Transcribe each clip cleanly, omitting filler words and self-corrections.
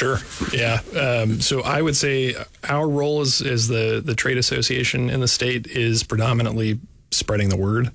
Sure. Yeah. So I would say our role as the trade association in the state is predominantly spreading the word.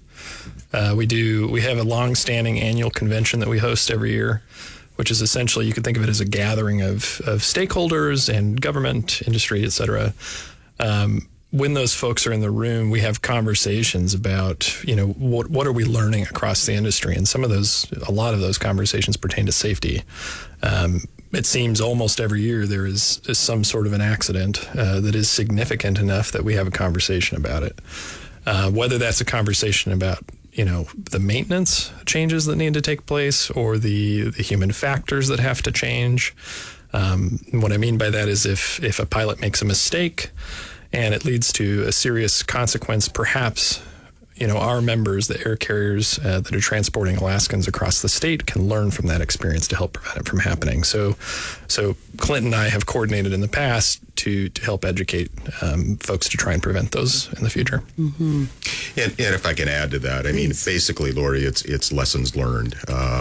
We have a long-standing annual convention that we host every year, which is essentially, you could think of it as a gathering of stakeholders and government, industry, et cetera. When those folks are in the room, we have conversations about, what are we learning across the industry? And a lot of those conversations pertain to safety. It seems almost every year there is some sort of an accident that is significant enough that we have a conversation about it. Whether that's a conversation about, the maintenance changes that need to take place or the human factors that have to change. What I mean by that is if a pilot makes a mistake and it leads to a serious consequence, perhaps, our members, the air carriers that are transporting Alaskans across the state, can learn from that experience to help prevent it from happening. So Clint and I have coordinated in the past to help educate folks to try and prevent those in the future. Mm-hmm. And if I can add to that, basically, Lori, it's lessons learned.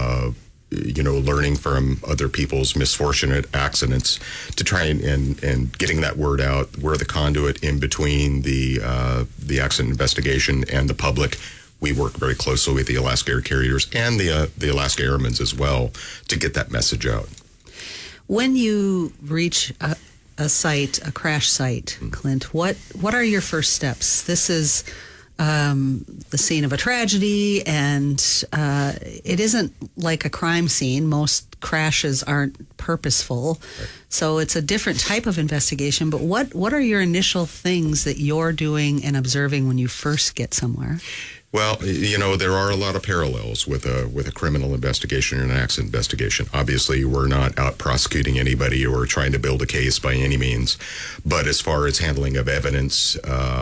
Learning from other people's misfortunate accidents to try and getting that word out. We're the conduit in between the accident investigation and the public. We work very closely with the Alaska Air Carriers and the Alaska Airmen as well to get that message out. When you reach a crash site, Clint, what are your first steps? This is the scene of a tragedy, and it isn't like a crime scene. Most crashes aren't purposeful, right. So it's a different type of investigation. But what are your initial things that you're doing and observing when you first get somewhere? Well, there are a lot of parallels with a criminal investigation and an accident investigation. Obviously, we're not out prosecuting anybody or trying to build a case by any means. But as far as handling of evidence,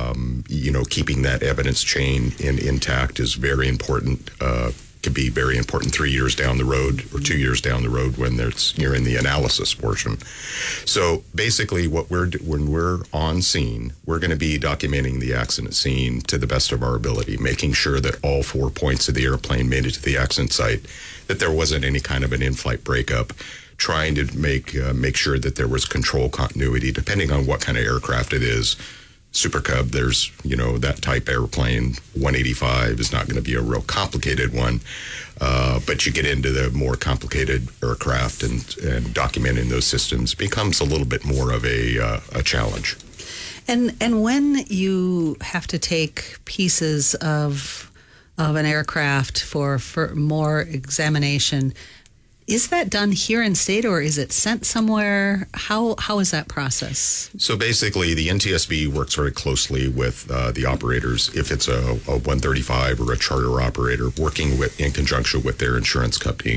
keeping that evidence chain intact is very important. Could be very important 3 years down the road or 2 years down the road when you're in the analysis portion. So basically when we're on scene, we're going to be documenting the accident scene to the best of our ability, making sure that all 4 points of the airplane made it to the accident site, that there wasn't any kind of an in-flight breakup, trying to make sure that there was control continuity, depending on what kind of aircraft it is. Super Cub, there's, that type airplane, 185 is not going to be a real complicated one. But you get into the more complicated aircraft and documenting those systems becomes a little bit more of a challenge. And when you have to take pieces of an aircraft for more examination, is that done here in state or is it sent somewhere? How is that process? So basically, the NTSB works very closely with the operators. If it's a 135 or a charter operator, working in conjunction with their insurance company,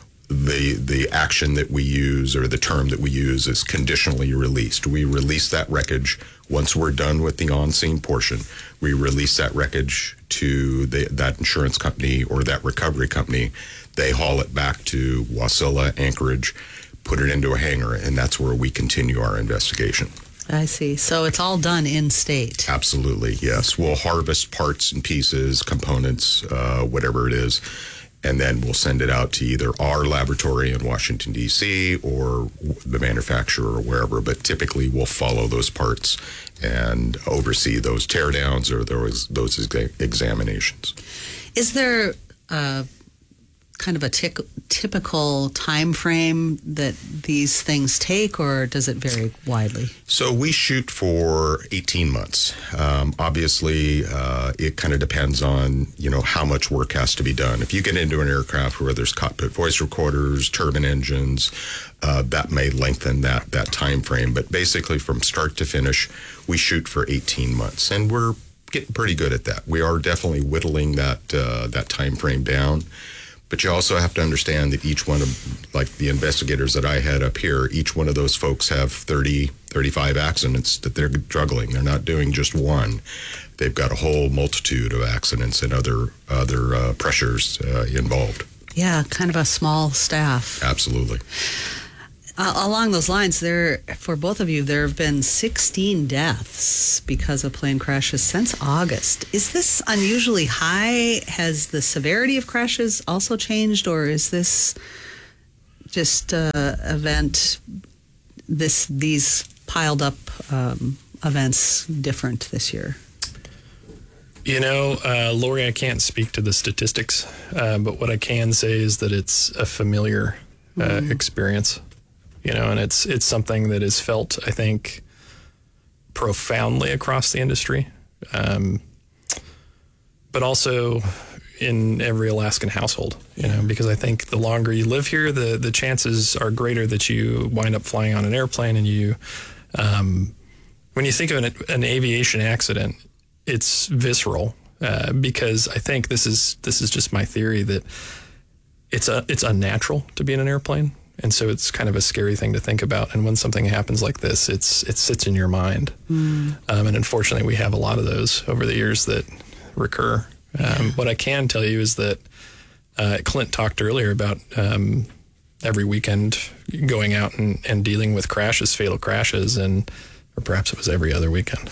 the action that we use or the term that we use is conditionally released. We release that wreckage once we're done with the on-scene portion. We release that wreckage to that insurance company or that recovery company. They haul it back to Wasilla, Anchorage, put it into a hangar, and that's where we continue our investigation. I see. So it's all done in state. Absolutely, yes. We'll harvest parts and pieces, components, whatever it is, and then we'll send it out to either our laboratory in Washington, D.C., or the manufacturer or wherever. But typically, we'll follow those parts and oversee those teardowns or those examinations. Is there kind of a typical time frame that these things take, or does it vary widely? So we shoot for 18 months. Obviously, it kind of depends on, how much work has to be done. If you get into an aircraft where there's cockpit voice recorders, turbine engines, that may lengthen that time frame. But basically, from start to finish, we shoot for 18 months, and we're getting pretty good at that. We are definitely whittling that time frame down. But you also have to understand that each one of, like the investigators that I had up here, each one of those folks have 30, 35 accidents that they're juggling. They're not doing just one. They've got a whole multitude of accidents and other pressures involved. Yeah, kind of a small staff. Absolutely. Along those lines, for both of you, there have been 16 deaths because of plane crashes since August. Is this unusually high? Has the severity of crashes also changed, or is this just an event these piled up events different this year? Lori, I can't speak to the statistics, but what I can say is that it's a familiar experience, and it's something that is felt, I think, profoundly across the industry, but also in every Alaskan household, because I think the longer you live here, the chances are greater that you wind up flying on an airplane, and you, when you think of an aviation accident, it's visceral, because I think this is just my theory that it's unnatural to be in an airplane. And so it's kind of a scary thing to think about. And when something happens like this, it sits in your mind. And unfortunately, we have a lot of those over the years that recur. What I can tell you is that Clint talked earlier about every weekend going out and dealing with crashes, fatal crashes, or perhaps it was every other weekend.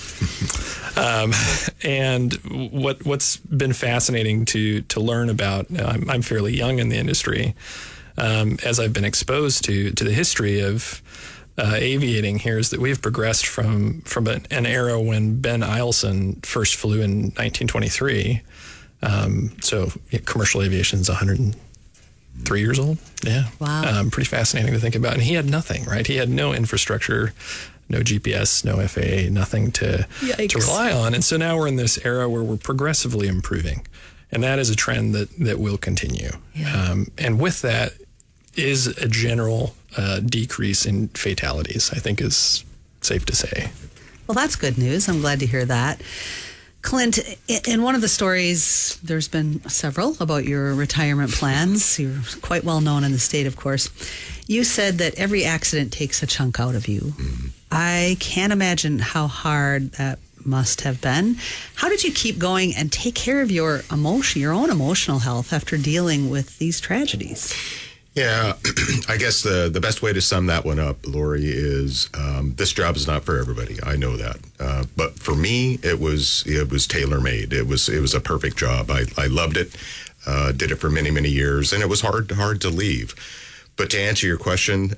And what's been fascinating to learn about, I'm fairly young in the industry, as I've been exposed to the history of aviating here, is that we've progressed from an era when Ben Eielson first flew in 1923. So commercial aviation is 103 years old. Yeah. Wow. Pretty fascinating to think about. And he had nothing, right? He had no infrastructure, no GPS, no FAA, nothing to rely on. And so now we're in this era where we're progressively improving. And that is a trend that will continue. Yeah. And with that is a general decrease in fatalities, I think is safe to say. Well, that's good news. I'm glad to hear that. Clint, in one of the stories, there's been several about your retirement plans. You're quite well known in the state, of course. You said that every accident takes a chunk out of you. Mm-hmm. I can't imagine how hard that must have been. How did you keep going and take care of your own emotional health after dealing with these tragedies? Yeah, I guess the best way to sum that one up, Lori, is this job is not for everybody. I know that, but for me, it was tailor-made. It was a perfect job. I loved it. Did it for many, many years, and it was hard to leave. But to answer your question,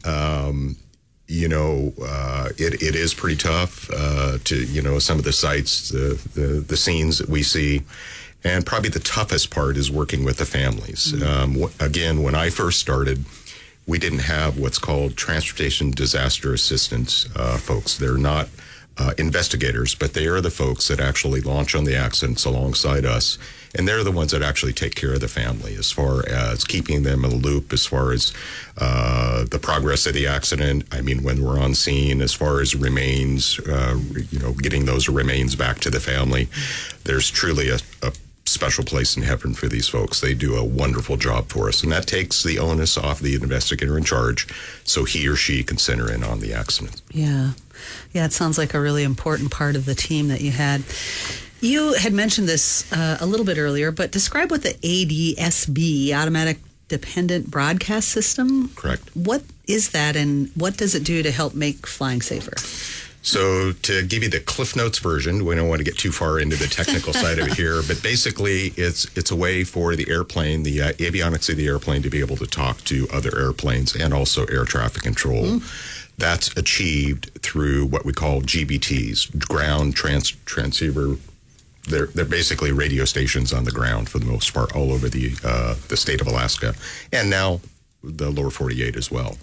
it is pretty tough to some of the sites, the scenes that we see. And probably the toughest part is working with the families. Again, when I first started, we didn't have what's called transportation disaster assistance folks. They're not investigators, but they are the folks that actually launch on the accidents alongside us. And they're the ones that actually take care of the family as far as keeping them in the loop, as far as the progress of the accident. I mean, when we're on scene, as far as remains, getting those remains back to the family. There's truly a special place in heaven for these folks. They do a wonderful job for us, and that takes the onus off the investigator in charge, so he or she can center in on the accident. Yeah, it sounds like a really important part of the team that you had. You had mentioned this a little bit earlier, but describe what the ADSB, Automatic Dependent Broadcast System. Correct. What is that, and what does it do to help make flying safer? So to give you the Cliff Notes version, we don't want to get too far into the technical side of it here, but basically it's a way for the airplane, the avionics of the airplane, to be able to talk to other airplanes and also air traffic control. That's achieved through what we call GBTs, ground transceiver. They're basically radio stations on the ground for the most part all over the state of Alaska, and now the lower 48 as well.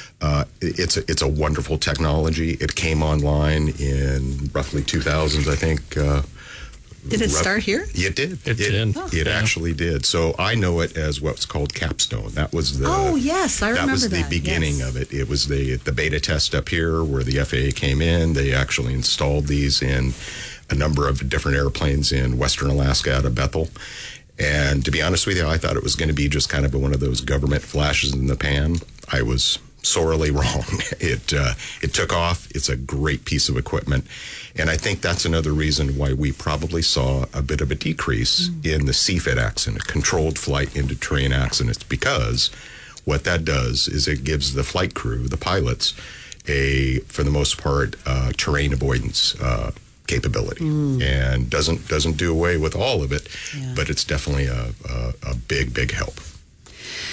It's a wonderful technology. It came online in roughly 2000s, I think. Did it start here? It did. It did. It actually did. So I know it as what's called Capstone. That was the. Oh yes, I remember that. That was the beginning of it. It was the beta test up here where the FAA came in. They actually installed these in a number of different airplanes in Western Alaska out of Bethel. And to be honest with you, I thought it was going to be just kind of one of those government flashes in the pan. I was sorely wrong. It took off. It's a great piece of equipment. And I think that's another reason why we probably saw a bit of a decrease in the CFIT accident, controlled flight into terrain accidents, because what that does is it gives the flight crew, the pilots, for the most part, terrain avoidance capability, and doesn't do away with all of it, but it's definitely a big help.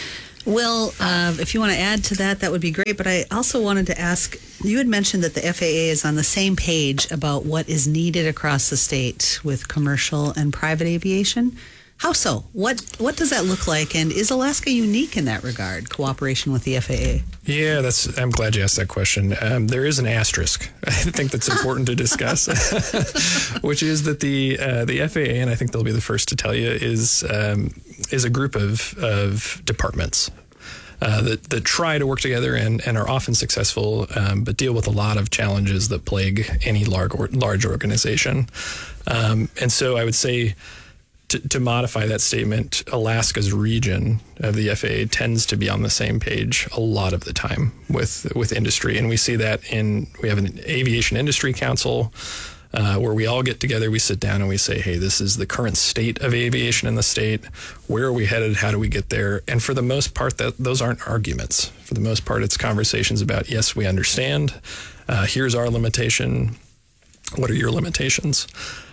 Will, if you want to add to that, that would be great. But I also wanted to ask, you had mentioned that the FAA is on the same page about what is needed across the state with commercial and private aviation. How so? What does that look like? And is Alaska unique in that regard, cooperation with the FAA? Yeah, I'm glad you asked that question. There is an asterisk I think that's important to discuss, which is that the FAA, and I think they'll be the first to tell you, is a group of departments that try to work together and are often successful, but deal with a lot of challenges that plague any large organization. And so I would say, to modify that statement, Alaska's region of the FAA tends to be on the same page a lot of the time with industry. And we see that we have an aviation industry council where we all get together, we sit down and we say, hey, this is the current state of aviation in the state. Where are we headed? How do we get there? And for the most part, those aren't arguments. For the most part, it's conversations about, yes, we understand. Here's our limitation. What are your limitations?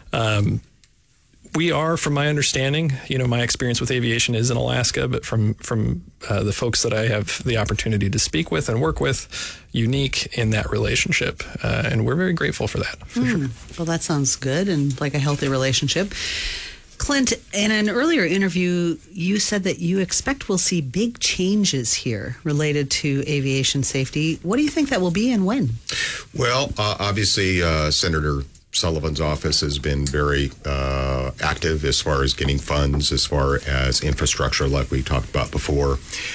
We are, from my understanding, my experience with aviation is in Alaska, but from the folks that I have the opportunity to speak with and work with, unique in that relationship. And we're very grateful for that, for sure. Well, that sounds good and like a healthy relationship. Clint, in an earlier interview, you said that you expect we'll see big changes here related to aviation safety. What do you think that will be and when? Well, obviously, Senator Sullivan's office has been very active as far as getting funds, as far as infrastructure, like we talked about before.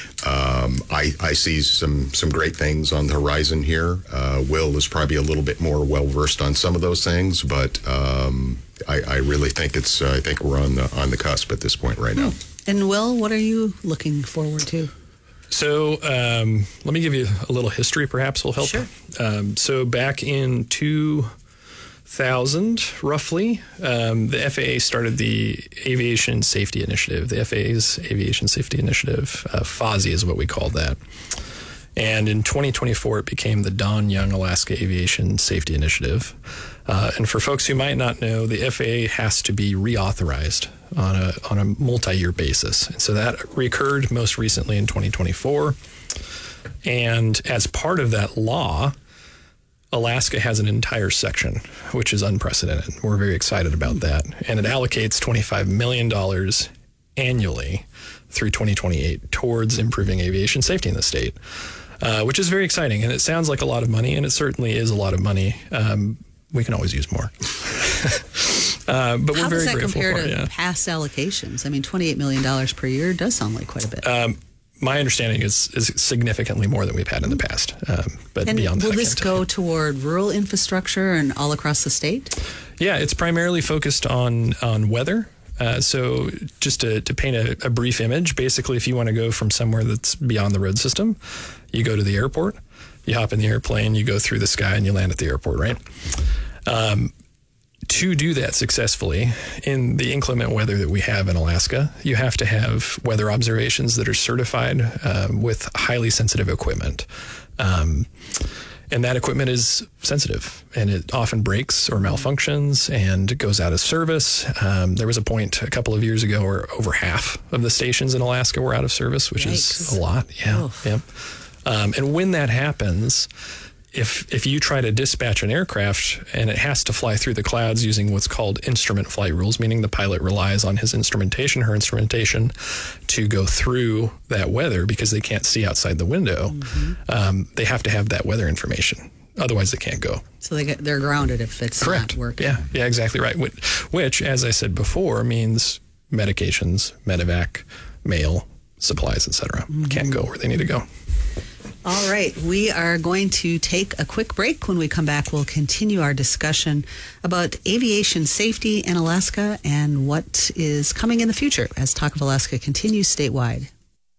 I see some great things on the horizon here. Will is probably a little bit more well-versed on some of those things, but I really think I think we're on the cusp at this point right now. And Will, what are you looking forward to? So let me give you a little history, perhaps will help. Sure. So back in 2000, roughly, the FAA started the Aviation Safety Initiative, the FAA's Aviation Safety Initiative. FASI is what we called that. And in 2024, it became the Don Young Alaska Aviation Safety Initiative. And for folks who might not know, the FAA has to be reauthorized on a multi-year basis. And so that recurred most recently in 2024. And as part of that law, Alaska has an entire section, which is unprecedented. We're very excited about that. And it allocates $25 million annually through 2028 towards improving aviation safety in the state, which is very exciting. And it sounds like a lot of money, and it certainly is a lot of money. We can always use more. But we're very grateful for it. How does that compare to past allocations? I mean, $28 million per year does sound like quite a bit. My understanding is significantly more than we've had in the past. But and beyond that, will this go toward rural infrastructure and all across the state? Yeah, it's primarily focused on weather. So just to paint a brief image, basically, if you want to go from somewhere that's beyond the road system, you go to the airport, you hop in the airplane, you go through the sky, and you land at the airport, right? To do that successfully in the inclement weather that we have in Alaska, you have to have weather observations that are certified with highly sensitive equipment. And that equipment is sensitive, and it often breaks or malfunctions and goes out of service. There was a point a couple of years ago where over half of the stations in Alaska were out of service, which is a lot. Yeah. Yep. And when that happens, if you try to dispatch an aircraft and it has to fly through the clouds using what's called instrument flight rules, meaning the pilot relies on his instrumentation, her instrumentation, to go through that weather because they can't see outside the window, they have to have that weather information. Otherwise, they can't go. So they're grounded if it's not working. Yeah, exactly right. Which, as I said before, means medications, medevac, mail, supplies, etc. Can't go where they need to go. All right, we are going to take a quick break. When we come back, we'll continue our discussion about aviation safety in Alaska and what is coming in the future as Talk of Alaska continues statewide.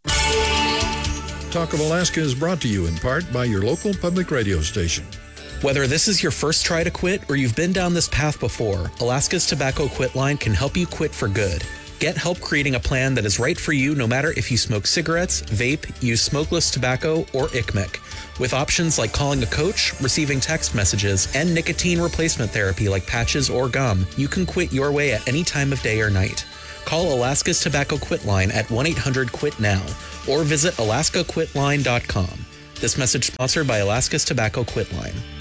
Talk of Alaska is brought to you in part by your local public radio station. Whether this is your first try to quit or you've been down this path before, Alaska's Tobacco Quit Line can help you quit for good. Get help creating a plan that is right for you no matter if you smoke cigarettes, vape, use smokeless tobacco, or ICMIC. With options like calling a coach, receiving text messages, and nicotine replacement therapy like patches or gum, you can quit your way at any time of day or night. Call Alaska's Tobacco Quit Line at 1-800-QUIT-NOW or visit alaskaquitline.com. This message sponsored by Alaska's Tobacco Quit Line.